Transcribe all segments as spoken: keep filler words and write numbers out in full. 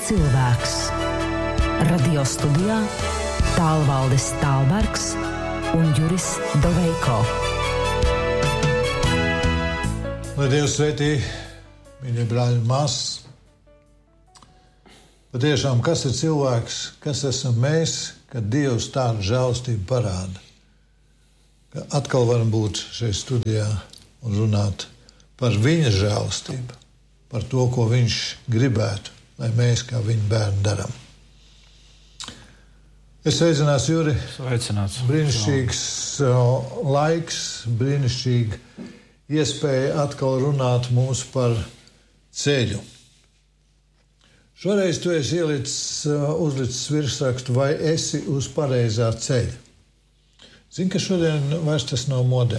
cilvēks. Radio studijā Tālvaldis Tālbergs un Juris Doveiko. Lai Dievs svētī, mīļie brāļi un māsas. Patiešām, kas ir cilvēks, kas esam mēs, kad Dievs tādu žēlastību parāda? Ka atkal varam būt šeit studijā un runāt par viņa žēlastību, par to, ko viņš gribētu, lai mēs kā viņa bērni darām. Es sveicināts, Juri. Sveicināts. Brīnišķīgs uh, laiks, brīnišķīga iespēja atkal runāt mums par ceļu. Šoreiz tu esi ielicis, uh, uzlicis virsrakstu, vai esi uz pareizā ceļa. Zini, ka šodien vairs tas nav modē.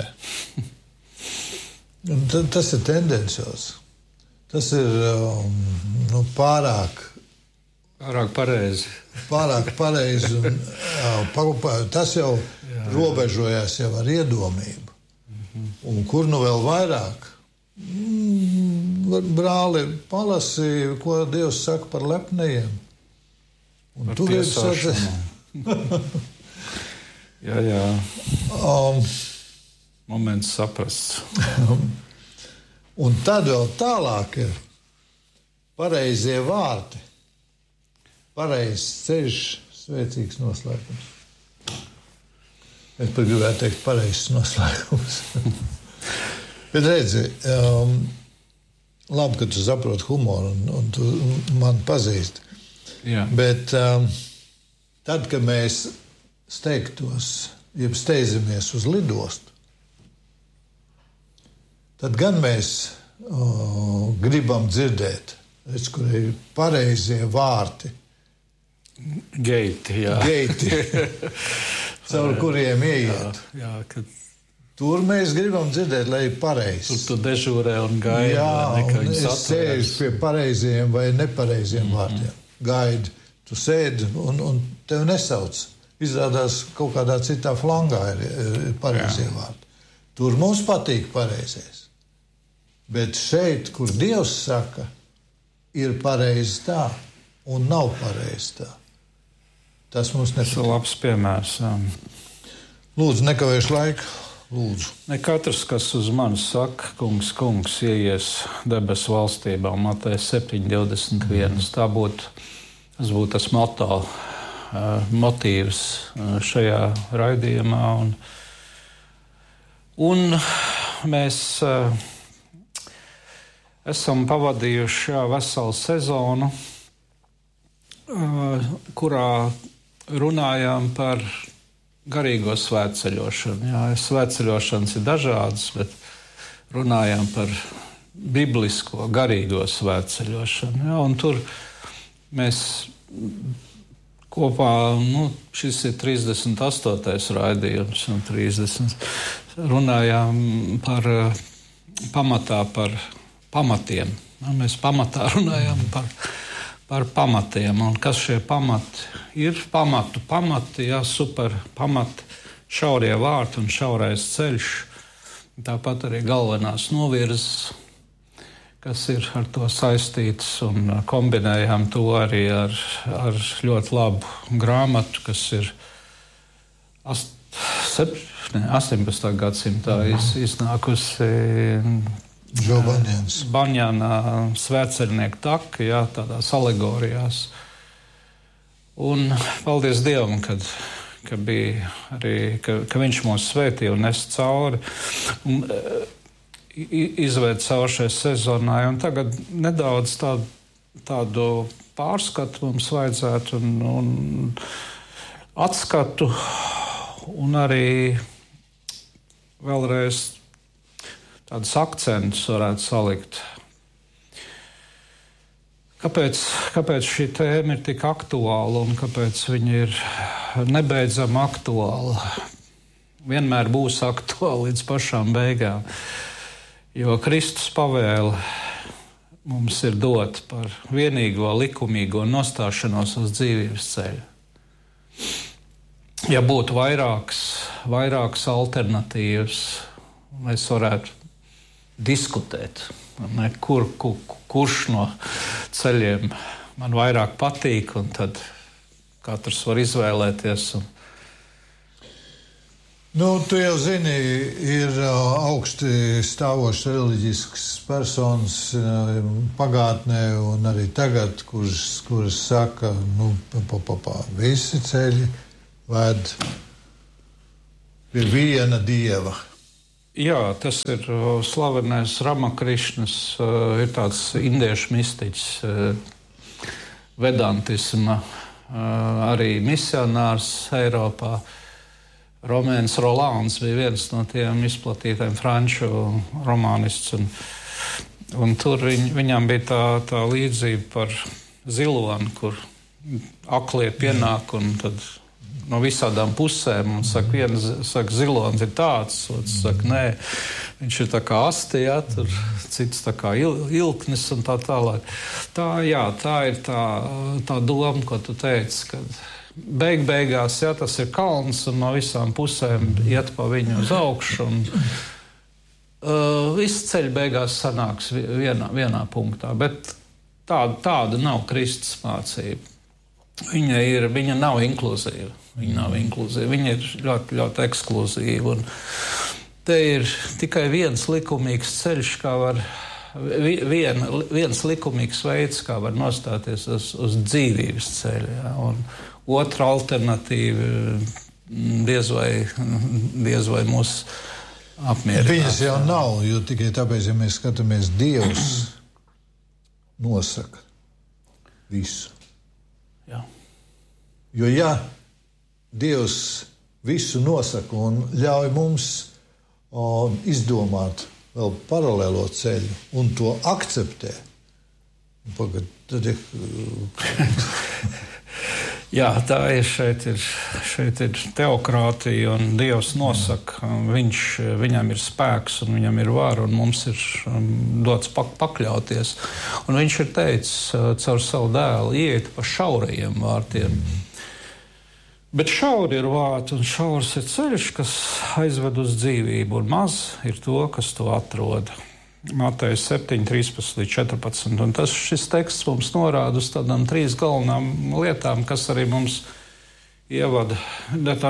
Un t- tas ir tendencios. Tas ir um, nu, pārāk, Pārāk pareizi. pārāk pareizi. Un, jā, pa, pa, tas jau jā, robežojās jau ar iedomību. Mm-hmm. Un kur nu vēl vairāk? Mm, brāli, palasīja, ko Dievs saka par lepnajiem. Un Par tu gribi tiesāšanu. sacīt. Jā, jā. um, Moments saprasts. Un tad vēl tālāk ir pareizie vārti. Pareizs ceļš, svētīgs noslēpums. Es pat gribētu teikt pareizs noslēpums. Bet redzi, um, labi, ka tu saproti humoru un, un tu mani pazīsti. Jā. Bet um, tad, kad mēs steigtos, jeb steidzamies uz lidostu, tad gan mēs o, gribam dzirdēt, redz, kur ir pareizie vārti, Geiti, jā. geiti, caur kuriem ieiet. Jā, jā, kad Tur mēs gribam dzirdēt, lai ir tur pareizi. tu dežūrē un gaidi. Jā, vai ne, ka un viņi es satverās. sēžu pie pareiziem vai nepareiziem Mhm. vārtiem. Gaidi, tu sēdi un, un tev nesauc. Izrādās kaut kādā citā flangā ir, ir pareizie vārti. Tur mums patīk pareizies. Bet šeit, kur Dievs saka, ir pareizi tā un nav pareizi tā. Tas mums Tas ir nepatīk. labs piemērs. jā. Lūdzu, nekavēšu laiku. Lūdzu. Ne katrs, kas uz mani saka, kungs, kungs, ieies debesu valstībā, Mateja septiņi divdesmit viens. Tā būtu, tas būtu tas moto, uh, motīvs uh, šajā raidījumā. Un, un mēs uh, esam pavadījuši jā, veselu sezonu, uh, kurā runājām par garīgo svētceļošanu. Jā, svētceļošanas ir dažādas, bet runājām par biblisko garīgo svētceļošanu. Jā, un tur mēs kopā, nu, šis ir trīsdesmit astotais raidījums, un trīsdesmit runājām par pamatā par pamatiem. Jā, mēs pamatā runājām par par pamatiem, un kas šie pamati ir. Pamatu pamati, jā, super pamati, šaurie vārti un šaurais ceļš. Tāpat arī galvenās novirzes, kas ir ar to saistītas, un kombinējām to arī ar, ar ļoti labu grāmatu, kas ir ast, sep, ne, astoņpadsmitā gadsimtā iz, iznākusi Džo Banjans. Banjana svētceļnieku taka, jā, tādās alegorijās. Un paldies Dievam, kad, ka, bija arī, ka, ka viņš mūs svētīja un nes cauri un izvērt cauri šai sezonai. Un tagad nedaudz tādu, tādu pārskatu mums vajadzētu un, un atskatu un arī vēlreiz tādus akcentus varētu salikt. Kāpēc, kāpēc šī tēma ir tik aktuāla un kāpēc viņa ir nebeidzami aktuāla? Vienmēr būs aktuāla līdz pašām beigām. Jo Kristus pavēle mums ir dota par vienīgo likumīgo nostāšanos uz dzīvības ceļu. Ja būtu vairākas, vairākas alternatīvas, mēs varētu diskutēt, ne, kur, kur, kurš no ceļiem man vairāk patīk, un tad katrs var izvēlēties. Un... Nu, tu jau zini, ir augsti stāvošs reliģisks personas pagātnē un arī tagad, kuras, kuras saka, nu, pa, pa, pa, visi ceļi ved pie viena dieva. Jā, tas ir slavenais Ramakrišnas, ir tāds indiešu mistiķis, vedantisma, arī misionārs Eiropā. Romēns Rolāns bija viens no tiem izplatītājiem franču romānists. Un, un tur viņ, viņam bija tā, tā līdzība par ziloni, kur aklie pienāk un tad no visādām pusēm. Un saka, viens saka, zilons ir tāds, otrs saka, nē, viņš ir tā kā asti, jā, tur cits tā kā il, ilknis un tā tālāk. Tā, jā, tā ir tā, tā doma, ko tu teici, kad beig beigās, jā, tas ir kalns un no visām pusēm iet pa viņu uz augšu. Un, uh, viss ceļš beigās sanāks vienā, vienā punktā, bet tāda, tāda nav Kristus mācība. Viņa, ir, viņa nav inkluzīva. Viņa nav inkluzīva. Viņa ir ļoti, ļoti ekskluzīva. Un te ir tikai viens likumīgs ceļš, kā var, vien, viens likumīgs veids, kā var nostāties uz, uz dzīvības ceļa. Jā. Un otra alternatīva diez vai, diez vai mūs apmierinās. Viņas jau nav, jo tikai tāpēc, ja mēs skatāmies, Dievs nosaka visu. Jā. Jo ja Dievs visu nosaka un ļauj mums o, izdomāt vēl paralēlo ceļu un to akceptē, pagad, tad ir... Jā, tā ir šeit, ir šeit ir teokrātija un Dievs nosaka, viņš, viņam ir spēks un viņam ir vara un mums ir dots pak pakļauties. Un viņš ir teicis caur savu dēlu, ieiet pa šaurajiem vārtiem. Bet šauri ir vārti un šaurs ir ceļš, kas aizved uz dzīvību un maz ir to, kas to atrod. Mateja septiņi, trīspadsmit līdz četrpadsmit. Un tas, šis teksts mums norāda uz tādām trīs galvenām lietām, kas arī mums ievada. Tā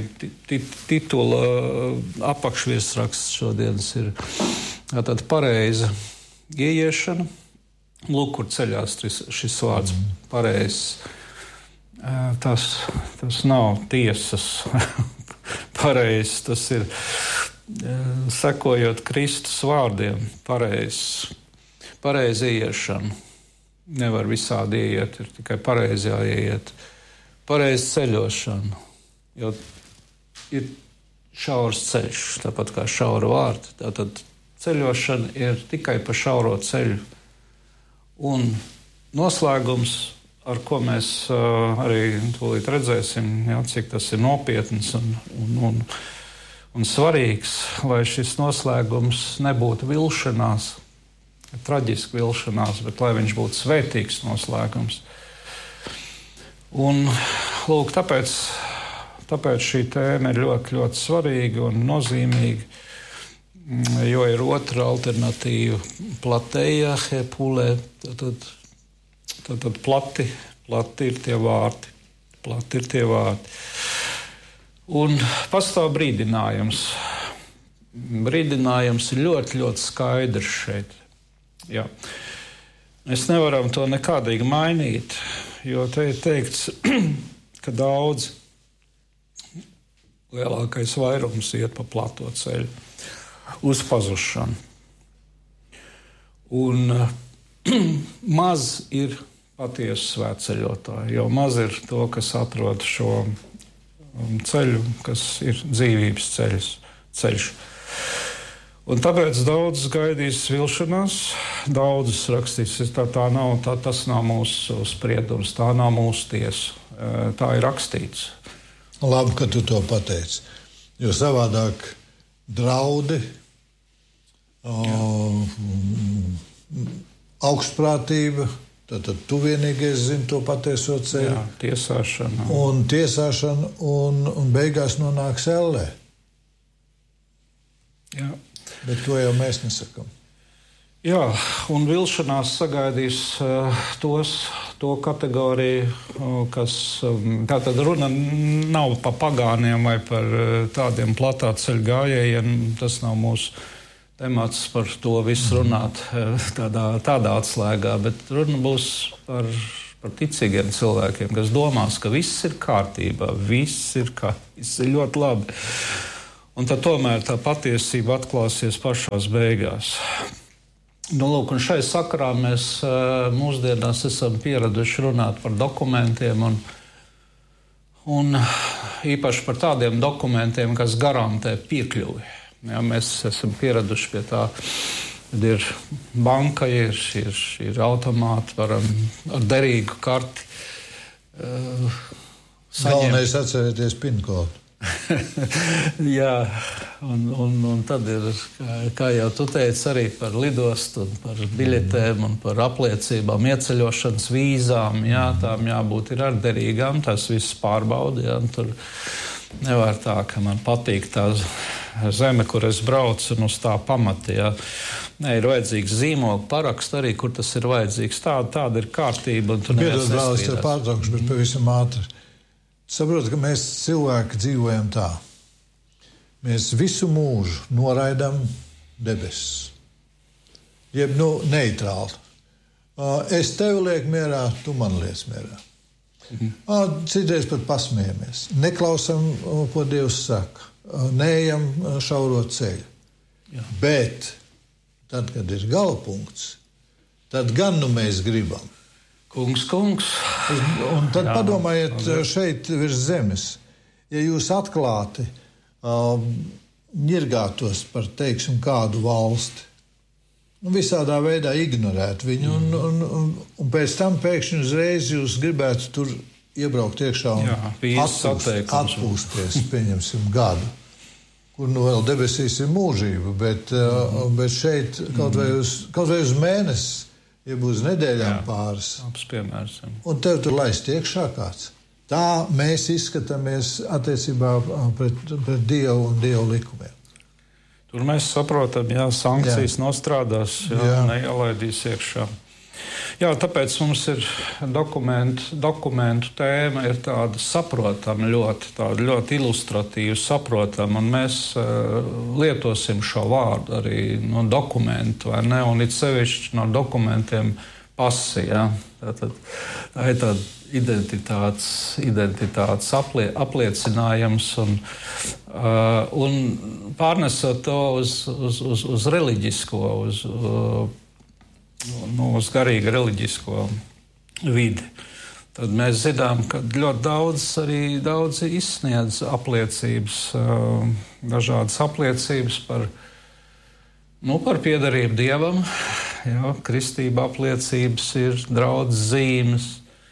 titula apakšvirsraksts šodienas ir tāda pareiza ieiešana. Lūk, kur ceļās šis vārds pareizs. Tas, tas nav tiesas pareizs, tas ir sekojot Kristus vārdiem, pareizi pareiz ieiešana. Nevar visādi ieiet, ir tikai pareizi jāieiet. Pareizi ceļošana, jo ir šaurs ceļš, tāpat kā šaura vārti. Tātad ceļošana ir tikai pa šauro ceļu. Un noslēgums, ar ko mēs uh, arī tūlīt redzēsim, jā, cik tas ir nopietns un, un, un Un svarīgs, lai šis noslēgums nebūtu vilšanās, traģiski vilšanās, bet lai viņš būtu svētīgs noslēgums. Un, lūk, tāpēc, tāpēc šī tēma ir ļoti, ļoti svarīga un nozīmīga, jo ir otra alternatīva plateja, hepulē, tātad, tātad plati, plati ir tie vārti, plati ir tie vārti. Un pastāv brīdinājums. Brīdinājums ir ļoti, ļoti skaidrs šeit. Jā. Mēs nevaram to nekādīgi mainīt, jo te ir teikts, ka daudz, lielākais vairums iet pa plato ceļu uz pazušanu. Un maz ir patiesu svētceļotāji, jo maz ir to, kas atrod šo ceļu, kas ir dzīvības ceļš. ceļš. Un tāpēc daudz gaidīs vilšanās, daudz rakstīs, tā, tā nav, tā, tas nav mūsu spriedums, tā nav mūsu tiesa. Tā ir rakstīts. Labi, ka tu to pateici, jo savādāk draudi, o, augstprātība, tad tu vienīgais zini to patieso ceļu. Jā, tiesāšana. Un tiesāšana un, un beigās nonāks ellē. Jā. Bet to jau mēs nesakam. Jā, un vilšanās sagaidīs uh, tos, to kategoriju, kas tātad runa nav par pagāniem vai par tādiem platā ceļu gājējiem. Tas nav mūsu temats par to visu runāt tādā, tādā atslēgā, bet runa būs par, par ticīgiem cilvēkiem, kas domās, ka viss ir kārtībā, viss ir, kā, viss ir ļoti labi. Un tad tomēr tā patiesība atklāsies pašās beigās. Nu, lūk, un šai sakarā mēs mūsdienās esam pieraduši runāt par dokumentiem un, un īpaši par tādiem dokumentiem, kas garantē piekļuvi. Ja, mēs esam pieraduši pie tā, kad ir banka, ir, ir, ir automāti, varam ar derīgu karti uh, saņemt. Galvenais atcerēties pinkodu. Jā, un, un, un tad ir, kā, kā jau tu teici, arī par lidostu, un par biļetēm un par apliecībām, ieceļošanas vīzām. Jā, tām jābūt ir ar derīgām, tas viss pārbauda. Jā, tur nevar tā, ka man patīk tā zeme, kur es braucu, un uz tā pamata. Jā. Nē, ir vajadzīgs zīmogu paraksts arī, kur tas ir vajadzīgs. Tāda, tāda ir kārtība. Piedod, brālis, tev pārtraukšu, bet pavisam ātri. Saprotu, ka mēs cilvēki dzīvojam tā. Mēs visu mūžu noraidam debesis. Jeb, nu, neitrāli. Es tevi lieku mierā, tu man liec mierā. Mhm. Citreiz pat pasmējamies. Neklausam, ko Dievs saka. Neejam šauro ceļu. Jā. Bet tad, kad ir galapunkts, tad gan nu mēs gribam. Kungs, kungs. Un tad jā, padomājiet šeit virs zemes. Ja jūs atklāti um, ņirgātos par, teiksim, kādu valsti, un visādā veidā ignorētu viņu, mm. un, un, un, un pēc tam pēkšņi uzreiz jūs gribētu tur iebraukt iekšā un jā, atpūst, atpūsties, pieņemsim, gadu, kur nu vēl debesīs ir mūžība, bet, mm. uh, bet šeit kaut vai uz, kaut vai uz mēnesi, ja būs nedēļām jā, pāris. Piemērs, un tev tur laist iekšā kāds. Tā mēs izskatāmies attiecībā pret, pret Dievu un Dievu likumiem. Tur mēs saprotam, jā, sankcijas jā. Nostrādās, jā, jā. Neielaidīs iekšā. Jā, tāpēc mums ir dokumentu, dokumentu tēma ir tāda saprotama ļoti, tāda ļoti ilustratīva, saprotama, un mēs uh, lietosim šo vārdu arī no dokumentu, vai ne, un it sevišķi no dokumentiem pasi, jā. Tātad, tā ir tāda identitātes, identitātes aplie, apliecinājums, un, uh, un pārnesot to uz, uz, uz, uz reliģisko, uz uh, Nu, uz garīgu reliģisko vidi. Tad mēs zinām, ka ļoti daudz arī daudz izsniedz apliecības, dažādas apliecības par, nu, par piederību Dievam. Jā, kristība apliecības ir draudzes zīmes.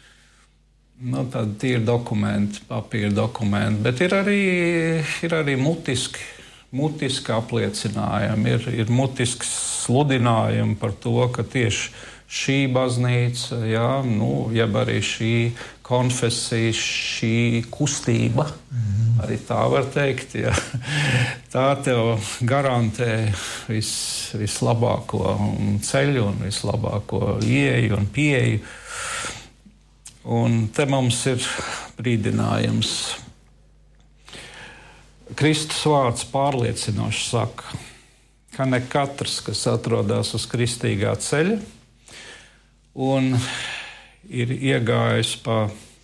Nu, tad tie ir dokumenti, papīra dokumenti, bet ir arī, ir arī mutiski. Mutiski apliecinājumi, ir, ir mutiski sludinājumi par to, ka tieši šī baznīca, jā, nu, jeb arī šī konfesija, šī kustība, mm-hmm. arī tā var teikt, jā, tā tev garantē vis, vislabāko ceļu un vislabāko ieeju un pieeju. Un te mums ir brīdinājums. Kristus vārds pārliecinoši saka, ka ne katrs, kas atrodas uz kristīgā ceļa un ir iegājis pa,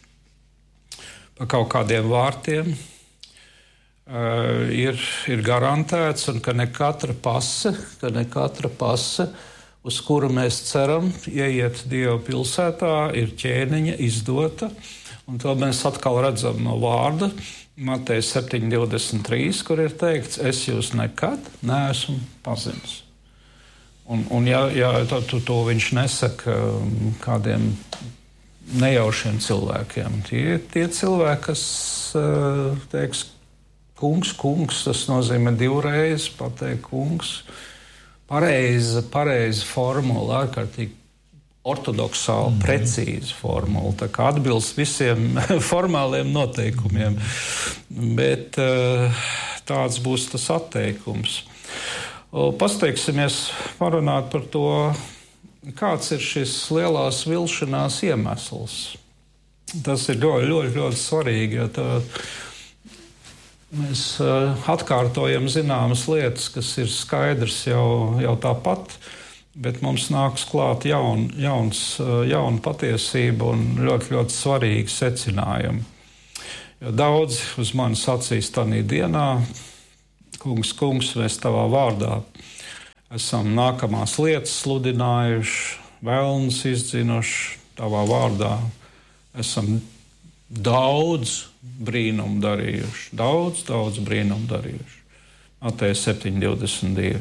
pa kaut kādiem vārtiem, uh, ir, ir garantēts, un ka ne katra pase, ka ne katra pase, uz kuru mēs ceram ieiet Dieva pilsētā, ir ķēniņa izdota, un to mēs atkal redzam no vārda, Mateja septiņi divdesmit trīs, kur ir teikts, es jūs nekad neesmu pazinis. Un, un ja, ja to, to viņš nesaka kādiem nejaušiem cilvēkiem, tie, tie cilvēki, kas teiks, kungs, kungs, tas nozīmē divreiz pateikt kungs, pareiza, pareiza formula, ārkārtīgi ortodoksāli, mm. precīzi formula, tā kā atbilst visiem formāliem noteikumiem. Bet tāds būs tas atteikums. Pasteigsimies parunāt par to kāds ir šis lielās vilšanās iemesls. Tas ir ļoti, ļoti, ļoti svarīgi, jo tā, mēs uh, atkārtojam zināmas lietas, kas ir skaidrs jau, jau tāpat, bet mums nāks klāt jaun, jauns, uh, jauna patiesība un ļoti, ļoti svarīgi secinājumi. Jo daudzi uz mani sacīs tanī dienā, kungs, kungs, mēs tavā vārdā esam nākamās lietas sludinājuši, vēlnes izdzinuši tavā vārdā, esam daudz brīnumu darījuši. Daudz, daudz brīnumu darījuši. Mateja septiņi divdesmit divi.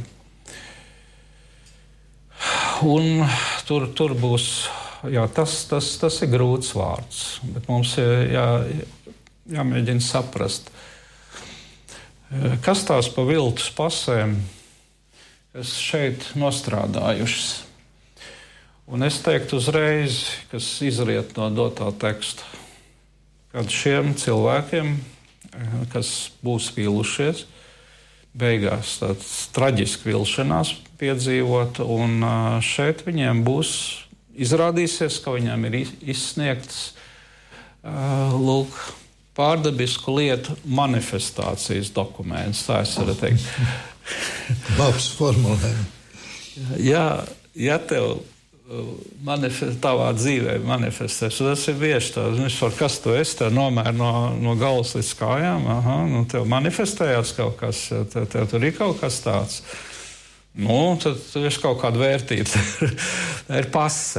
Un tur, tur būs, jā, tas, tas, tas ir grūts vārds, bet mums ir jā, jāmēģina saprast, kas tās pa viltus pasēm, kas šeit nostrādājušas. Un es teiktu uzreiz, kas izriet no dotā teksta, kad šiem cilvēkiem, kas būs vīlušies, beigās tāds traģiski vilšanās piedzīvot, un šeit viņiem būs, izrādīsies, ka viņiem ir izsniegts lūk, pārdabisku lietu manifestācijas dokuments, tā es varu teikt. Labs formulējums. Jā, ja tev manifest, tavā dzīvē manifestēs. Tas ir bieži tāds, kas tu esi, tev nomēr no, no galvas līdz kājām, aha, nu tev manifestējās kaut kas, tev, tev tur ir kaut kas tāds. Nu, tad ir kaut kāda vērtība. Tā ir pase,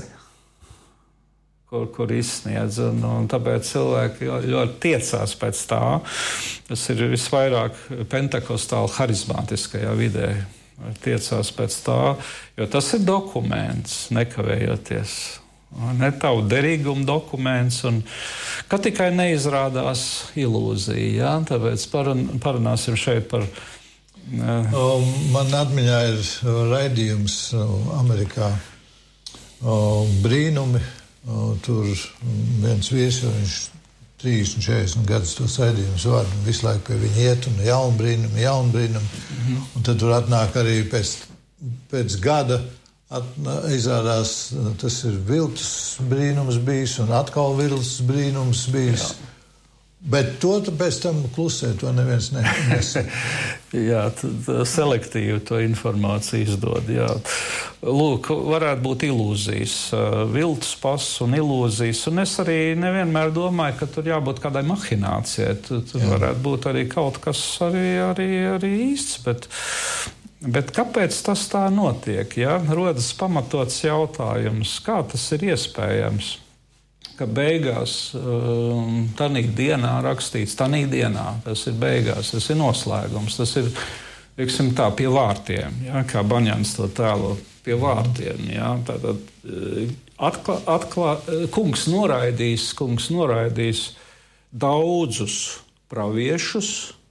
kur, kur izsniedz, un, un tāpēc cilvēki ļoti tiecās pēc tā. Tas ir visvairāk pentekostāli harizmātiskajā vidē. Tiecās pēc tā, jo tas ir dokuments, nekavējoties. Ne tavu derīgumu dokuments, un ka tikai neizrādās ilūzija. Ja? Tāpēc parunāsim šeit par... O, man atmiņā ir raidījums Amerikā o, brīnumi. O, tur viens viesis, viņš trīsdesmit, četrdesmit gadus tos raidījumus vada, visu laiku pie viņa iet, un jaunu brīnumu, jaunu brīnumu. Mm-hmm. Un tad tur atnāk arī pēc, pēc gada, atnā, izrādās, tas ir viltus brīnums bijis, un atkal viltus brīnums bijis. Jā. Bet to pēc tam klusē, to neviens ne, nesaka. Jā, selektīvi to informāciju izdod. Jā. Lūk, varētu būt ilūzijas, viltus pass un ilūzijas, un es arī nevienmēr domāju, ka tur jābūt kādai mahinācijai. Tur, tur varētu būt arī kaut kas arī, arī, arī īsts, bet, bet kāpēc tas tā notiek? Ja? Rodas pamatots jautājums, kā tas ir iespējams? Ka beigās, tanī dienā rakstīts, tanī dienā, tas ir beigās, tas ir noslēgums, tas ir, teiksim tā, pie vārtiem, ja, kā Baņāns to tēlo, pie vārtiem, ja, tātad atklā, atklā, kungs noraidīs, kungs noraidīs daudzus praviešus,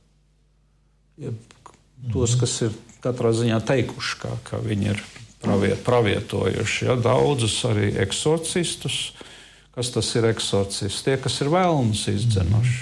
ja, tos, kas ir katrā ziņā teikuši, kā, kā viņi ir praviet, pravietojuši, ja, daudzus arī eksorcistus. Kas tas ir eksorcists? Tie, kas ir vēlmus izdzenuši.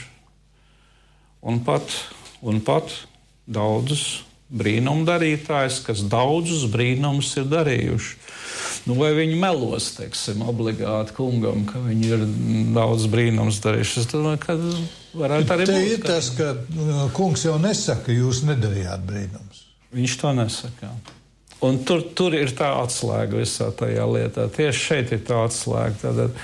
Un pat, un pat daudzus brīnumu darītājus, kas daudzus brīnumus ir darījuši. Nu, vai viņi melos, teiksim, obligāti kungam, ka viņi ir daudz brīnumus darījuši? Es domāju, ka varētu arī būt. Te ir tas, ka kungs jau nesaka, jūs nedarījāt brīnumus. Viņš to nesaka. Un tur, tur ir tā atslēga visā tajā lietā. Tieši šeit ir tā atslēga. Tātad.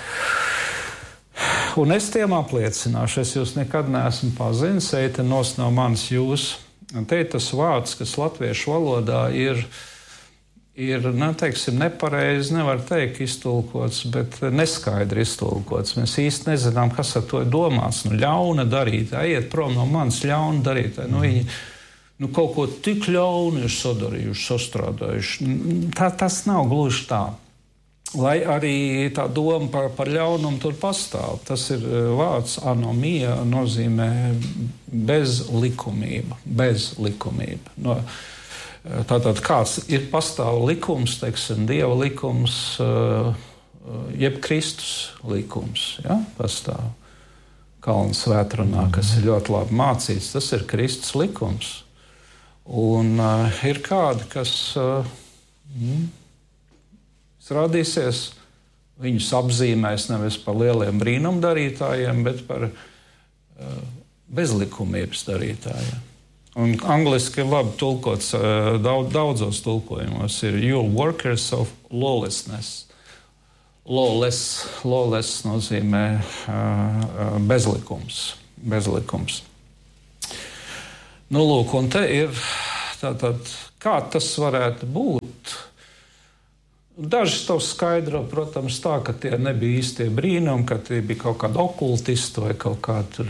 Un es tiem apliecināšu, es jūs nekad neesmu pazinis, eita nos no manis jūs. Un te ir tas vārds, kas latviešu valodā ir, ir ne, teiksim, nepareizi, nevar teikt iztulkots, bet neskaidri iztulkots. Mēs īsti nezinām, kas ar to ir domāts. Nu, ļauna darītāji, ejiet prom no manis ļauna darītāji. Nu, viņi, Nu, kaut ko tik ļaunu ir sadarījuši, sastrādājuši. Tā, tas nav gluži tā. Lai arī tā doma par, par ļaunumu tur pastāv. Tas ir vārds anomija, nozīmē bezlikumība. Bezlikumība. No, tātad kāds ir pastāv likums, teiksim, Dieva likums, jeb Kristus likums. Ja? Pastāv. Kalna svētrunā, kas ir ļoti labi mācīts, tas ir Kristus likums. Un uh, ir kādi, kas uh, mm, Izrādīsies, viņus apzīmēs nevis par lieliem brīnumdarītājiem, bet par uh, bezlikumības darītājiem. Un angliski labi tulkots, uh, daudz, daudzos tulkojumos ir you workers of lawlessness. Lawless, lawless nozīmē uh, bezlikums. bezlikums. Nu, lūk, un te ir tātad, kā tas varētu būt? Daži to skaidro, protams, tā, ka tie nebija īstie brīnumi, ka tie bija kaut kādi okultisti vai kaut kādi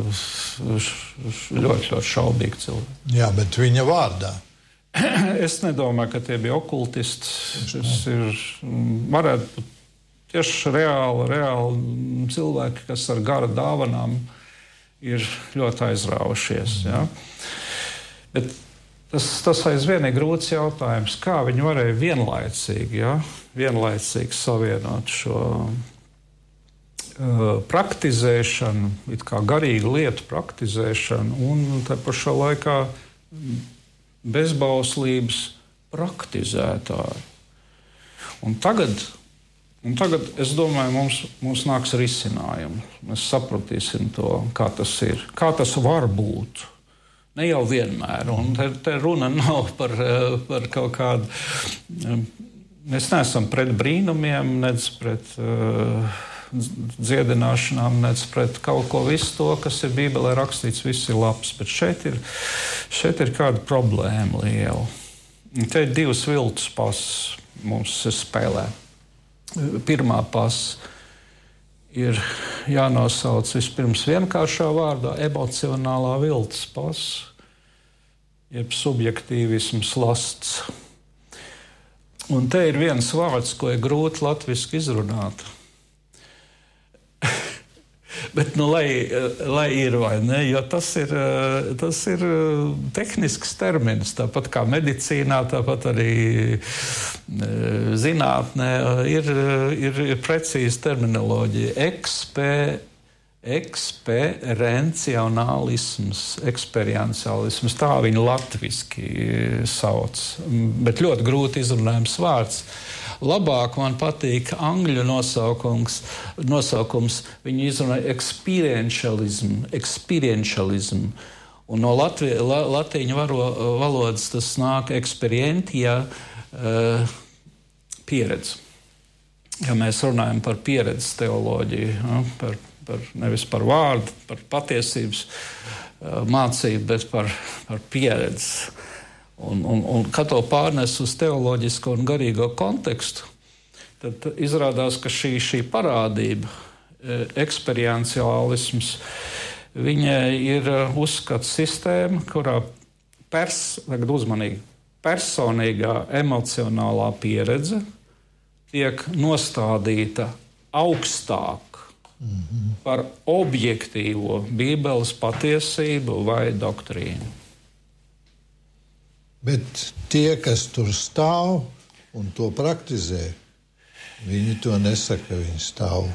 ļoti, ļoti šaubīgi cilvēki. Jā, bet viņa vārdā. Es nedomāju, ka tie bija okultisti. Tas ir, varētu būt tieši reāli, reāli cilvēki, kas ar gara dāvanām ir ļoti aizrāvušies. Ja? Bet Tas, tas aizvien ir grūts jautājums, kā viņi varēja vienlaicīgi, ja, vienlaicīgi savienot šo uh, praktizēšanu, it kā garīgu lietu praktizēšanu un tā pašā laikā bezbauslības praktizētāju. Un tagad, un tagad es domāju, mums, mums nāks risinājumi. Mēs sapratīsim to, kā tas ir, kā tas var būt. Ne jau vienmēr, un te, te runa nav par, par kaut kādu. Mēs neesam pret brīnumiem, nec pret uh, dziedināšanām, nec pret kaut ko visu to, kas ir Bībelē rakstīts, viss ir labs. Bet šeit ir, šeit ir kāda problēma liela. Te ir divas viltus pasas mums spēlē. Pirmā pasa ir jānosauc vispirms vienkāršā vārdā emocionālā viltus pasa, jeb subjektīvisms lasts. Un te ir viens vārds, ko ir grūti latviski izrunāt. Bet, nu, lai, lai ir vai ne, jo tas ir, tas ir tehnisks termins, tāpat kā medicīnā, tāpat arī zinātnē ir, ir, ir precīza terminoloģija. Ekspe, eksperenciālisms, eksperienciālisms, tā viņu latviski sauc, bet ļoti grūti izrunājams vārds. Labāk man patīk angļu nosaukums, nosaukums viņu izrunā experientialism, experientialism. Un no Latvi, la, latīņu varo, valodas tas nāk experientia uh, pieredze. Ja mēs runājam par pieredzes teoloģiju, ja, par, par, nevis par vārdu, par patiesības uh, mācību, bet par, par pieredzi. Un, un, un kad to pārnes uz teoloģisko un garīgo kontekstu, tad izrādās, ka šī, šī parādība, eksperienciālisms, viņai ir uzskats sistēma, kurā pers, tagad uzmanīgi, personīgā emocionālā pieredze tiek nostādīta augstāk mm-hmm. par objektīvo Bībeles patiesību vai doktrīnu. Bet tie, kas tur stāv un to praktizē, viņi to nesaka, viņi stāv.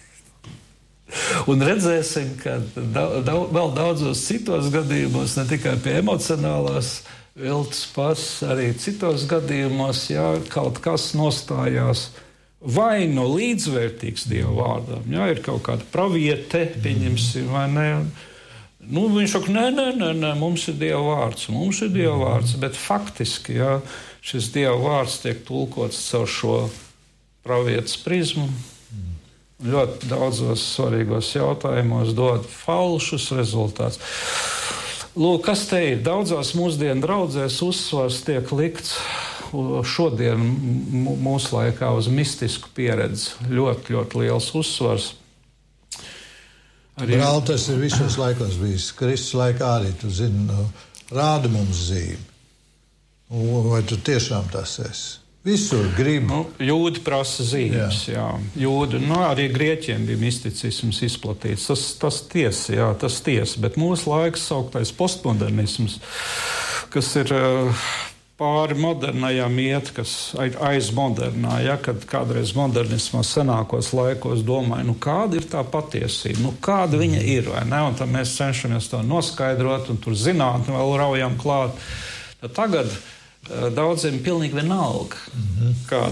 Un redzēsim, ka daudz, daudz, vēl daudzos citos gadījumos, ne tikai pie emocionālās viltus pasas, arī citos gadījumos, jā, kaut kas nostājās vai no līdzvērtīgs Dieva vārdam. Jā, ir kaut kāda praviete, pieņemsim, vai ne? Nu, viņš saka, nē, nē, nē, nē, mums ir Dieva vārds, mums ir Dieva vārds, bet faktiski, jā, šis Dieva vārds tiek tulkots caur šo pravietes prizmu. Ļoti daudzos svarīgos jautājumos dod falšus rezultātus. Lūk, kas te ir? Daudzās mūsdienu draudzēs uzsvars tiek likts šodien mūsu laikā uz mistisku pieredzi. Ļoti, ļoti liels uzsvars. Arī... Brāl, tas ir visos laikos bijis. Kristus laikā arī, tu zini, rāda mums zīmi. Vai tu tiešām tas esi? Visur grib. Nu, jūdi prasa zīmes, jā. jā. Jūdi, nu, arī grieķiem bija misticisms izplatīts. Tas, tas tiesa, jā, tas tiesa. Bet mūsu laiks sauktais postmodernisms, kas ir... Uh, pāri modernajam iet, kas aiz modernā, ja, kad kādreiz modernismā senākos laikos domāja, nu kāda ir tā patiesība, nu kāda viņa ir, vai ne, un tad mēs cenšamies to noskaidrot, un tur zinātni vēl raujam klāt. Tad tagad daudziem pilnīgi vienalga, mm-hmm. kāda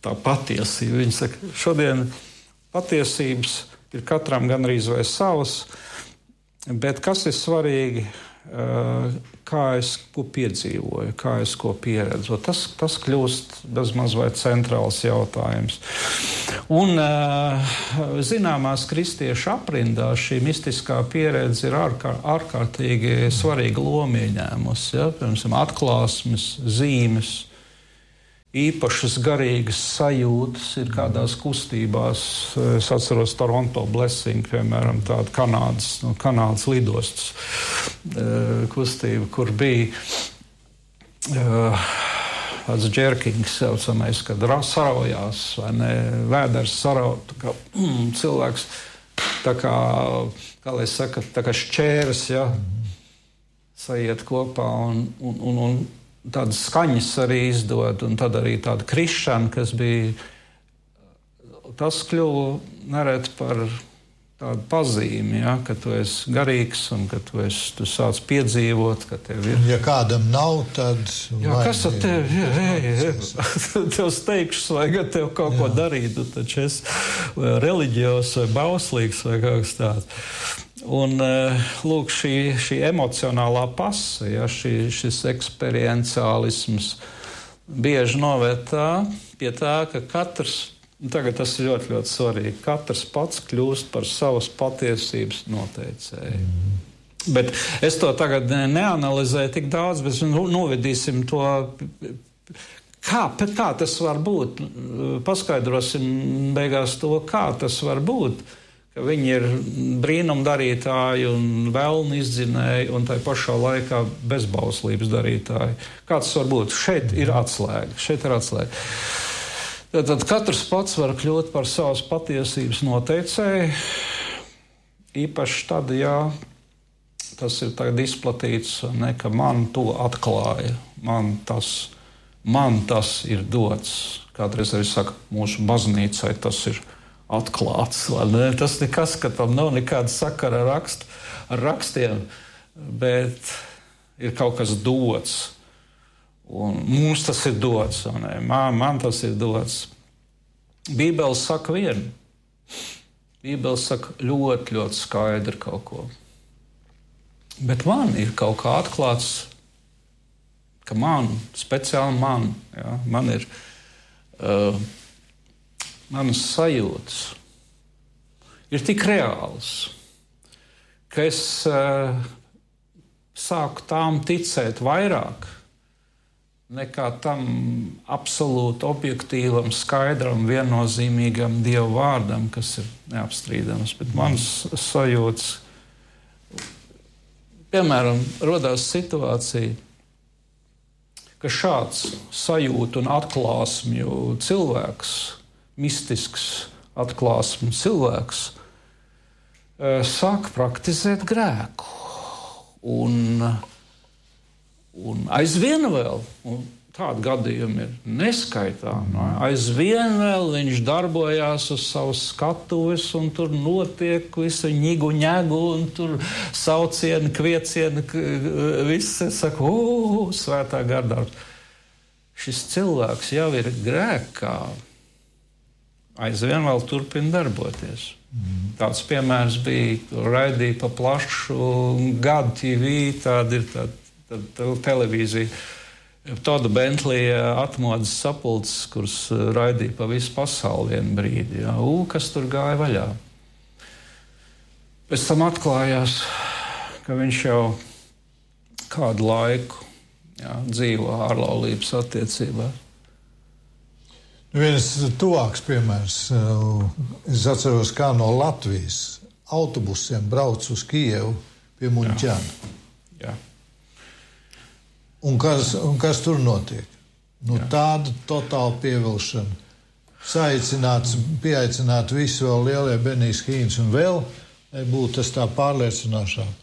tā patiesība. Viņi saka, šodien patiesības ir katram gandrīz vai savas, bet kas ir svarīgi, kā es ko piedzīvoju, kā es ko pieredzu. Tas, tas kļūst bezmaz vai centrāls jautājums. Un zināmās kristiešu aprindā šī mistiskā pieredze ir ārkār, ārkārtīgi svarīga loma ieņēmusi. Ja? Piemēram, atklāsmes, zīmes, īpašas garīgas sajūtas ir kādās kustībās. Es atceros Toronto Blessing, piemēram, tāda Kanādas, no Kanādas lidostas kustība, kur bija tāds džerkings saucamais, kad saraujās, vai ne, vēders sarauj, tā kā mm, cilvēks, tā kā, kā lai saka, tā kā šķēras, ja, saiet kopā un, un, un, un tādas skaņas arī izdod, un tad arī tāda krišana, kas bija, tas kļuva nereti par tādu pazīmi, ja, ka tu esi garīgs un ka tu, esi, tu sāc piedzīvot, ka tev ir... Ja kādam nav, tad... Jā, kas ar tevi ir? Hei, tev steikšs vai tev kaut Jā. Ko darīt, tu taču esi reliģijos vai bauslīgs vai kaut kas tāds. Un, lūk, šī, šī emocionālā pase, ja, šī, šis eksperienciālisms bieži noved tā, pie tā, ka katrs, tagad tas ir ļoti, ļoti svarīgi, katrs pats kļūst par savas patiesības noteicēju. Mm. Bet es to tagad neanalizēju tik daudz, bet novedīsim to, kā, kā tas var būt. Paskaidrosim beigās to, kā tas var būt. Ka viņi ir brīnumdarītāji un vēlni izdzinēji un tai pašā laikā bezbauslības darītāji. Kā tas var būt? Šeit ir atslēga. Šeit ir atslēga. Tad, tad katrs pats var kļūt par savas patiesības noteicēju. Īpaši tad, ja tas ir tagad izplatīts, ne, ka man to atklāja. Man tas, man tas ir dots. Kādreiz arī saka, mūsu baznīcai tas ir atklāts. Tas nekas, ka tam nav nekāda sakara ar, rakst, ar rakstiem, bet ir kaut kas dots. Un mums tas ir dots. Man, man tas ir dots. Bībele saka vienu. Bībele saka ļoti, ļoti skaidri kaut ko. Bet man ir kaut kā atklāts, ka man, speciāli man, ja, man ir... Uh, manas sajūtas ir tik reāls, ka es uh, sāku tām ticēt vairāk nekā tam absolūti objektīvam, skaidram, viennozīmīgam Dieva vārdam, kas ir neapstrīdams. Bet manas sajūtas, piemēram, rodās situācija, ka šāds sajūtu un atklāsmju cilvēks, mistisks atklāsmu cilvēks, sāk praktizēt grēku. Un, un aizvien vēl, un tādi gadījumi ir neskaitāmi, aizvien vēl viņš darbojās uz savas skatuves, un tur notiek visu ņigu ņegu, un tur saucieni, kviecieni, viss, es saku, ū, svētā gardarbs. Šis cilvēks jau ir grēkā, aizvien vēl turpina darboties. Mm. Tāds piemērs bija, raidīja pa plašu gadu T V, tāda ir tāda, tāda televīzija. Toda Bentlija atmodas sapulces, kuras raidīja pa visu pasauli vienu brīdi. Jā. U, kas tur gāja vaļā. Pēc tam atklājās, ka viņš jau kādu laiku jā, dzīvo ārlaulības attiecībā. Viens tuvāks piemērs. Es atceros, kā no Latvijas autobusiem brauc uz Kijevu pie Muņķana. Jā. Jā. Un kas, un kas tur notiek? Nu, Jā. Tāda totāla pievilšana. Saicināts, pieaicināt visu vēl lielie Benijs Hīns un vēl, lai būtu tas tā pārliecinošāk.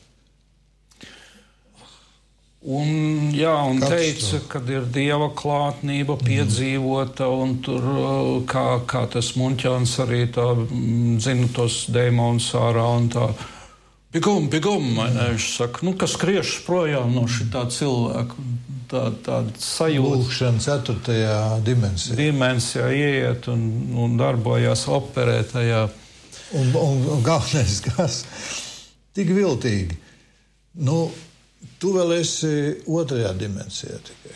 Un, jā, un teica, ka ir Dieva klātnība piedzīvota, un tur, kā, kā tas Muņķāns arī tā, zina tos dēmonus ārā, un tā, bigum, bigum, viņš saka, nu, kas skriešas projām no šitā cilvēka. tāda tā sajūta. Lūkšana ceturtajā dimensijā. Dimensijā ieiet un, un darbojās operē tajā. Un, un, un galvenais, kas tik viltīgi. Nu, tu vēl esi otrajā dimensijā tikai.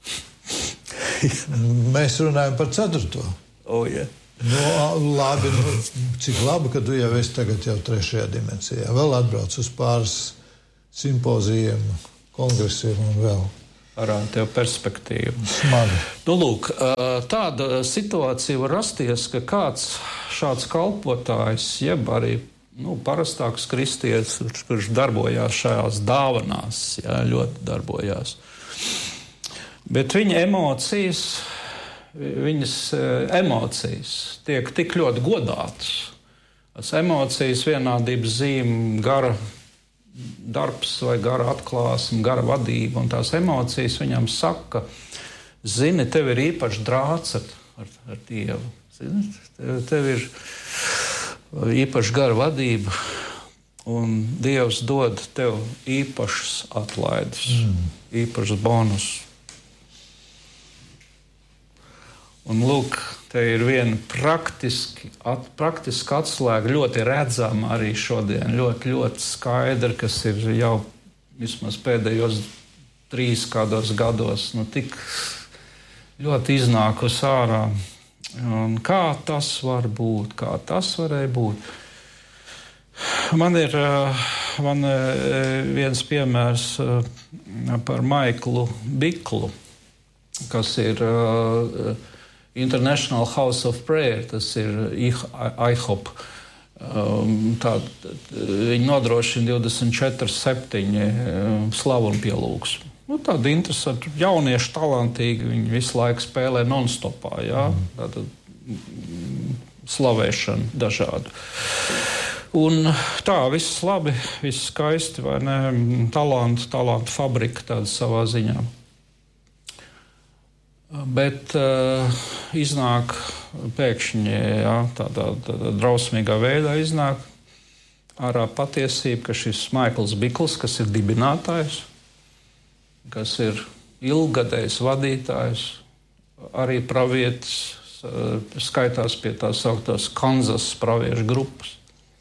Mēs runājam par ceturto. Oh, yeah. Nu, labi, nu, cik labi, ka tu jau esi tagad jau trešajā dimensijā. Vēl atbrauc uz pāris simpozijiem, kongresiem un vēl. Parāda tev perspektīvu. Smagi. Nu, lūk, tāda situācija var rasties, ka kāds šāds kalpotājs, jeb arī nu, parastāks kristietis, kurš darbojās šajās dāvanās, jā, ļoti darbojās. Bet viņa emocijas, viņas emocijas tiek tik ļoti godātas. Tas emocijas vienādības zīme, gara darbs vai gara atklāsme, gara vadība, un tās emocijas viņam saka, zini, tev ir īpašs drāts ar, ar, ar Dievu. Zini, tev, tev ir īpaša gara vadība, un Dievs dod tev īpašas atlaides, mm. īpašas bonus. Un lūk, te ir viena praktiski, at, praktiski atslēga, ļoti redzama arī šodien, ļoti, ļoti skaidra, kas ir jau vismaz pēdējos trīs kādos gados, nu tik ļoti iznākus ārā. Un kā tas var būt, kā tas varēja būt? Man ir man viens piemērs par Maiklu Biklu, kas ir International House of Prayer, tas ir I H O P. Um, tā, viņi nodrošina divdesmit četri septiņi um, slavu un pielūgsmu. Nu, tāda interesanta, jaunieši talantīgi, viņi visu laiku spēlē non-stopā, jā, tāda mm, slavēšana dažādu. Un tā, viss labi, viss skaisti, vai ne, talantu, talantu fabrika tāda savā ziņā. Bet uh, iznāk pēkšņi, jā, tādā, tādā drausmīgā veidā iznāk ārā patiesība, ka šis Maikls Bikls, kas ir dibinātājs, kas ir ilggadējs vadītājs, arī pravietis, uh, skaitās pie tās sauktās Kanzas praviešu grupas.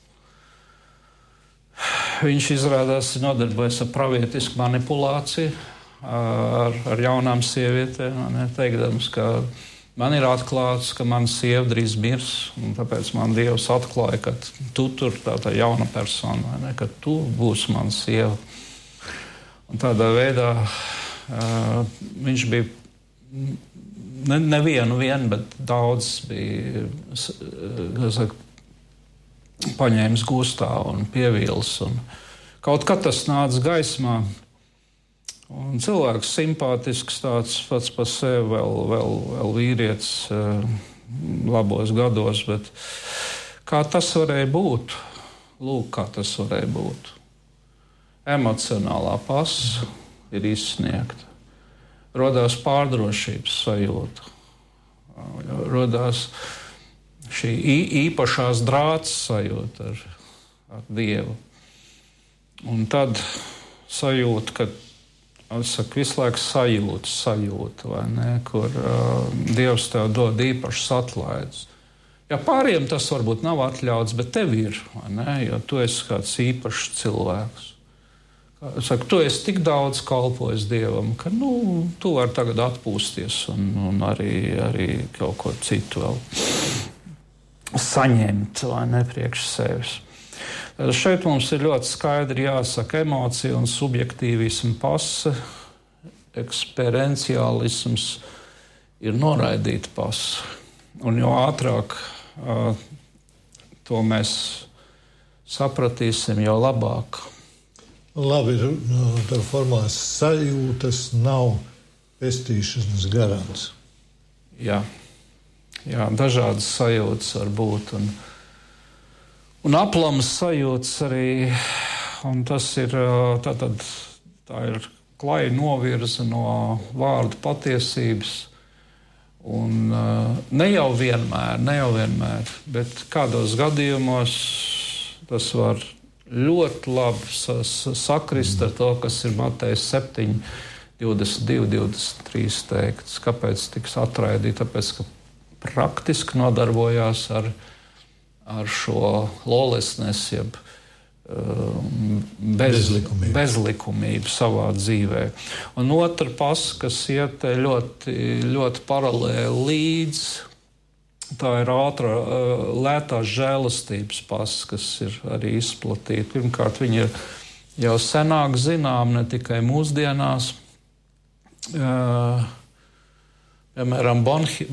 Viņš izrādās nodarbojas ar pravietisku manipulāciju, Ar, ar jaunām sievietēm, ne, teikdams, ka man ir atklāts, ka mana sieva drīz mirs, un tāpēc man Dievs atklāja, ka tu tur tā, tā jauna persona, ne, ka tu būsi mana sieva. Un tādā veidā uh, viņš bija ne, nevienu vien, bet daudz bija saka, paņēmis gūstā un pievīlis. Un kaut kā tas nāca gaismā. Un cilvēks simpātisks, tāds pats par sevi, vēl, vēl, vēl vīrietis labos gados, bet kā tas varēja būt? Lūk, kā tas varēja būt. Emocionālā pasa ir izsniegta. Rodās pārdrošības sajūta. Rodās šī īpašās drāts sajūta ar, ar Dievu. Un tad sajūta, ka Saka, visu laiku sajūta, sajūta, vai ne, kur uh, Dievs tev dod īpašas atlaides. Ja pāriem tas varbūt nav atļauts, bet tev ir, vai ne, jo tu esi kāds īpašs cilvēks. Saka, tu esi tik daudz kalpojis Dievam, ka, nu, tu vari tagad atpūsties un, un arī, arī kaut ko citu vēl saņemt, vai ne, priekš sevis. Šeit mums ir ļoti skaidri jāsaka emocija un subjektīvismu pase, eksperenciālisms ir noraidīta pase. Un jo ātrāk uh, to mēs sapratīsim, jo labāk. Labi, no, tā formulās sajūtas nav pestīšanas garants. Jā, jā, dažādas sajūtas var būt. Un, Un aplamas sajūtas arī, un tas ir, tā, tad, tā ir klaja novirza no vārdu patiesības. Un ne jau vienmēr, ne jau vienmēr, bet kādos gadījumos tas var ļoti labi sakrist ar to, kas ir Mateja septiņi divdesmit divi, divdesmit trīs teikts. Kāpēc tiks atraidīti? Tāpēc, ka praktiski nodarbojās ar, ar šo lawlessness, jeb bez, bezlikumību. bezlikumību savā dzīvē. Un otra pasa, kas iet ļoti, ļoti paralēli līdz, tā ir ātrā, lētās žēlastības pasa, kas ir arī izplatīta. Pirmkārt, viņa ir jau senāk zinām, ne tikai mūsdienās. Piemēram, Bonhi